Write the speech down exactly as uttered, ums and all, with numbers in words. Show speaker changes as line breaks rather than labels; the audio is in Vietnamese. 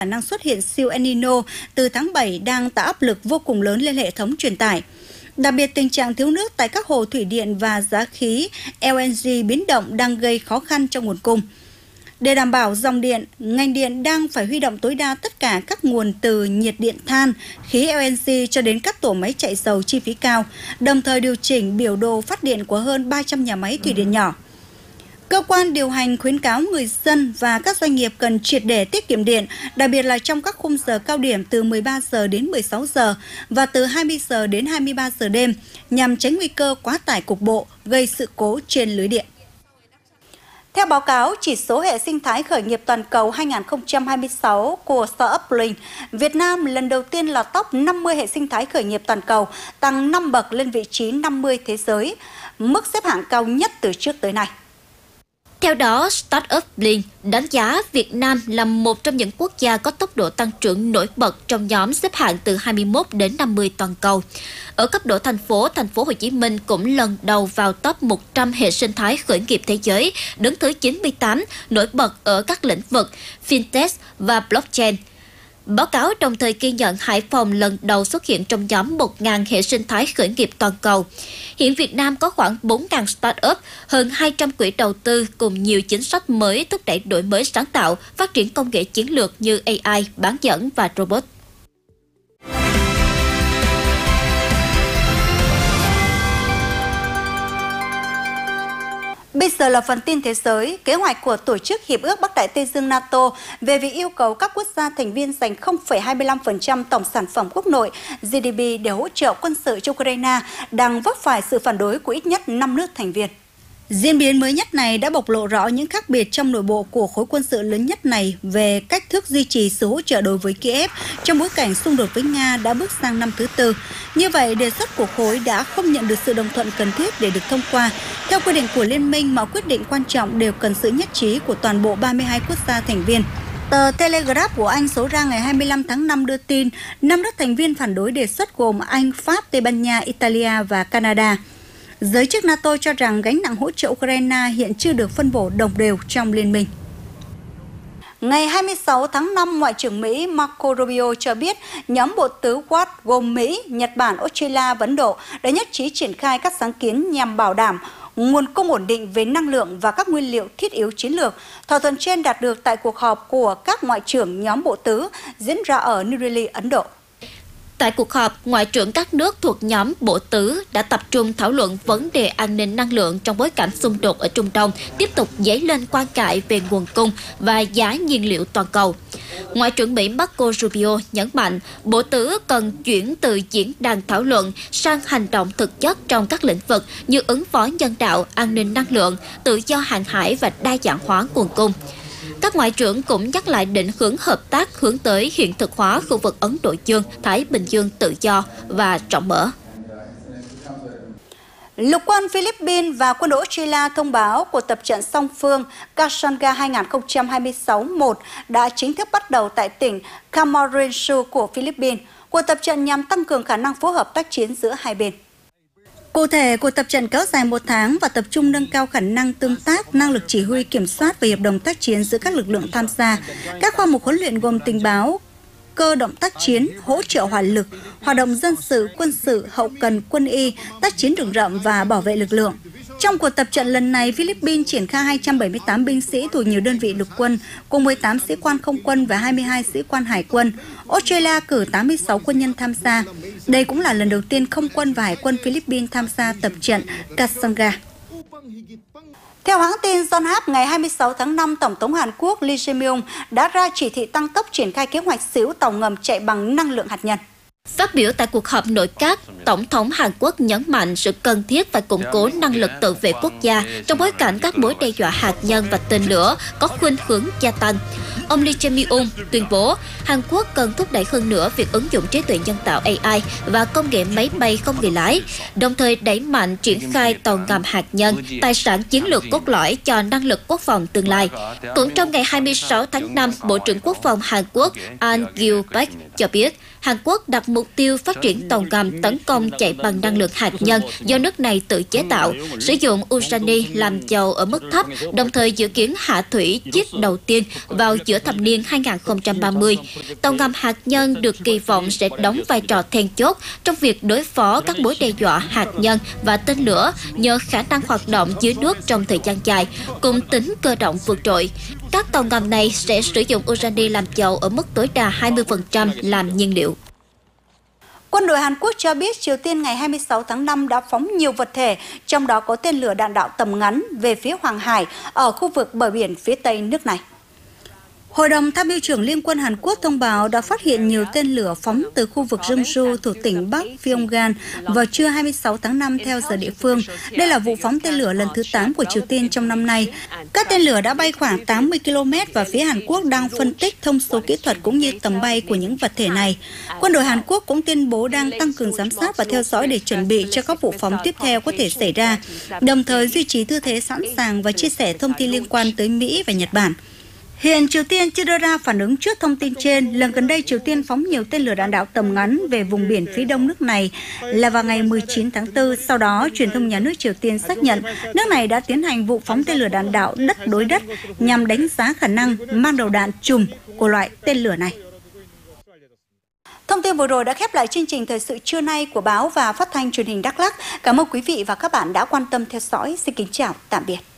khả năng xuất hiện siêu El Nino từ tháng bảy đang tạo áp lực vô cùng lớn lên hệ thống truyền tải. Đặc biệt, tình trạng thiếu nước tại các hồ thủy điện và giá khí L N G biến động đang gây khó khăn cho nguồn cung. Để đảm bảo dòng điện, ngành điện đang phải huy động tối đa tất cả các nguồn từ nhiệt điện than, khí L N G cho đến các tổ máy chạy dầu chi phí cao, đồng thời điều chỉnh biểu đồ phát điện của hơn ba trăm nhà máy thủy điện nhỏ. Cơ quan điều hành khuyến cáo người dân và các doanh nghiệp cần triệt để tiết kiệm điện, đặc biệt là trong các khung giờ cao điểm từ mười ba giờ đến mười sáu giờ và từ hai mươi giờ đến hai mươi ba giờ đêm, nhằm tránh nguy cơ quá tải cục bộ gây sự cố trên lưới điện. Theo báo cáo chỉ số hệ sinh thái khởi nghiệp toàn cầu hai không hai sáu của Startup Link, Việt Nam lần đầu tiên là top năm mươi hệ sinh thái khởi nghiệp toàn cầu, tăng năm bậc lên vị trí năm mươi thế giới, mức xếp hạng cao nhất từ trước tới nay.
Theo đó, Startup Link đánh giá Việt Nam là một trong những quốc gia có tốc độ tăng trưởng nổi bật trong nhóm xếp hạng từ hai mươi mốt đến năm mươi toàn cầu. Ở cấp độ thành phố, thành phố Hồ Chí Minh cũng lần đầu vào top một trăm hệ sinh thái khởi nghiệp thế giới, đứng thứ chín mươi tám, nổi bật ở các lĩnh vực fintech và blockchain. Báo cáo đồng thời ghi nhận Hải Phòng lần đầu xuất hiện trong nhóm một nghìn hệ sinh thái khởi nghiệp toàn cầu. Hiện Việt Nam có khoảng bốn nghìn startup, hơn hai trăm quỹ đầu tư cùng nhiều chính sách mới thúc đẩy đổi mới sáng tạo, phát triển công nghệ chiến lược như A I, bán dẫn và robot.
Bây giờ là phần tin thế giới. Kế hoạch của Tổ chức Hiệp ước Bắc Đại Tây Dương NATO về việc yêu cầu các quốc gia thành viên dành không phẩy hai mươi lăm phần trăm tổng sản phẩm quốc nội G D P để hỗ trợ quân sự cho Ukraine đang vấp phải sự phản đối của ít nhất năm nước thành viên. Diễn biến mới nhất này đã bộc lộ rõ những khác biệt trong nội bộ của khối quân sự lớn nhất này về cách thức duy trì sự hỗ trợ đối với Kiev trong bối cảnh xung đột với Nga đã bước sang năm thứ tư. Như vậy, đề xuất của khối đã không nhận được sự đồng thuận cần thiết để được thông qua. Theo quy định của Liên minh, mọi quyết định quan trọng đều cần sự nhất trí của toàn bộ ba mươi hai quốc gia thành viên. Tờ Telegraph của Anh số ra ngày hai mươi lăm tháng năm đưa tin, năm nước thành viên phản đối đề xuất gồm Anh, Pháp, Tây Ban Nha, Italia và Canada. Giới chức NATO cho rằng gánh nặng hỗ trợ Ukraine hiện chưa được phân bổ đồng đều trong liên minh. Ngày hai mươi sáu tháng năm, Ngoại trưởng Mỹ Marco Rubio cho biết nhóm bộ tứ Quad gồm Mỹ, Nhật Bản, Australia và Ấn Độ đã nhất trí triển khai các sáng kiến nhằm bảo đảm nguồn cung ổn định về năng lượng và các nguyên liệu thiết yếu chiến lược. Thỏa thuận trên đạt được tại cuộc họp của các ngoại trưởng nhóm bộ tứ diễn ra ở New Delhi, Ấn Độ.
Tại cuộc họp, Ngoại trưởng các nước thuộc nhóm bộ tứ đã tập trung thảo luận vấn đề an ninh năng lượng trong bối cảnh xung đột ở Trung Đông tiếp tục dấy lên quan ngại về nguồn cung và giá nhiên liệu toàn cầu. Ngoại trưởng Mỹ Marco Rubio nhấn mạnh bộ tứ cần chuyển từ diễn đàn thảo luận sang hành động thực chất trong các lĩnh vực như ứng phó nhân đạo, an ninh năng lượng, tự do hàng hải và đa dạng hóa nguồn cung. Các ngoại trưởng cũng nhắc lại định hướng hợp tác hướng tới hiện thực hóa khu vực Ấn Độ Dương, Thái Bình Dương tự do và rộng mở.
Lục quân Philippines và quân đội Australia thông báo cuộc tập trận song phương Kasanga hai không hai sáu một đã chính thức bắt đầu tại tỉnh Camarines của Philippines. Cuộc tập trận nhằm tăng cường khả năng phối hợp tác chiến giữa hai bên. Cụ thể, cuộc tập trận kéo dài một tháng và tập trung nâng cao khả năng tương tác, năng lực chỉ huy, kiểm soát và hiệp đồng tác chiến giữa các lực lượng tham gia. Các khoa mục huấn luyện gồm tình báo, cơ động tác chiến, hỗ trợ hỏa lực, hoạt động dân sự, quân sự, hậu cần, quân y, tác chiến rừng rậm và bảo vệ lực lượng. Trong cuộc tập trận lần này, Philippines triển khai hai trăm bảy mươi tám binh sĩ thuộc nhiều đơn vị lục quân, cùng mười tám sĩ quan không quân và hai mươi hai sĩ quan hải quân. Australia cử tám mươi sáu quân nhân tham gia. Đây cũng là lần đầu tiên không quân và hải quân Philippines tham gia tập trận Kasanga. Theo hãng tin Yonhap, ngày hai mươi sáu tháng năm, Tổng thống Hàn Quốc Lee Jae-myung đã ra chỉ thị tăng tốc triển khai kế hoạch xíu tàu ngầm chạy bằng năng lượng hạt nhân.
Phát biểu tại cuộc họp nội các, Tổng thống Hàn Quốc nhấn mạnh sự cần thiết phải củng cố năng lực tự vệ quốc gia trong bối cảnh các mối đe dọa hạt nhân và tên lửa có khuynh hướng gia tăng. Ông Lee Jae-myung tuyên bố Hàn Quốc cần thúc đẩy hơn nữa việc ứng dụng trí tuệ nhân tạo A I và công nghệ máy bay không người lái, đồng thời đẩy mạnh triển khai tàu ngầm hạt nhân, tài sản chiến lược cốt lõi cho năng lực quốc phòng tương lai. Cũng trong ngày hai mươi sáu tháng năm, Bộ trưởng Quốc phòng Hàn Quốc An Gil-bak cho biết Hàn Quốc đặt mục tiêu phát triển tàu ngầm tấn công chạy bằng năng lượng hạt nhân do nước này tự chế tạo, sử dụng urani làm dầu ở mức thấp, đồng thời dự kiến hạ thủy chiếc đầu tiên vào giữa thập niên hai nghìn không trăm ba mươi. Tàu ngầm hạt nhân được kỳ vọng sẽ đóng vai trò then chốt trong việc đối phó các mối đe dọa hạt nhân và tên lửa nhờ khả năng hoạt động dưới nước trong thời gian dài, cùng tính cơ động vượt trội. Các tàu ngầm này sẽ sử dụng urani làm dầu ở mức tối đa hai mươi phần trăm làm nhiên liệu.
Quân đội Hàn Quốc cho biết Triều Tiên ngày hai mươi sáu tháng năm đã phóng nhiều vật thể, trong đó có tên lửa đạn đạo tầm ngắn về phía Hoàng Hải ở khu vực bờ biển phía tây nước này. Hội đồng Tham mưu trưởng Liên quân Hàn Quốc thông báo đã phát hiện nhiều tên lửa phóng từ khu vực Jeonju thuộc tỉnh Bắc Pyongyang vào trưa hai mươi sáu tháng năm theo giờ địa phương. Đây là vụ phóng tên lửa lần thứ tám của Triều Tiên trong năm nay. Các tên lửa đã bay khoảng tám mươi ki lô mét và phía Hàn Quốc đang phân tích thông số kỹ thuật cũng như tầm bay của những vật thể này. Quân đội Hàn Quốc cũng tuyên bố đang tăng cường giám sát và theo dõi để chuẩn bị cho các vụ phóng tiếp theo có thể xảy ra, đồng thời duy trì tư thế sẵn sàng và chia sẻ thông tin liên quan tới Mỹ và Nhật Bản. Hiện Triều Tiên chưa đưa ra phản ứng trước thông tin trên. Lần gần đây, Triều Tiên phóng nhiều tên lửa đạn đạo tầm ngắn về vùng biển phía đông nước này là vào ngày mười chín tháng tư. Sau đó, truyền thông nhà nước Triều Tiên xác nhận nước này đã tiến hành vụ phóng tên lửa đạn đạo đất đối đất nhằm đánh giá khả năng mang đầu đạn chùm của loại tên lửa này. Thông tin vừa rồi đã khép lại chương trình thời sự trưa nay của báo và phát thanh truyền hình Đắk Lắk. Cảm ơn quý vị và các bạn đã quan tâm theo dõi. Xin kính chào, tạm biệt.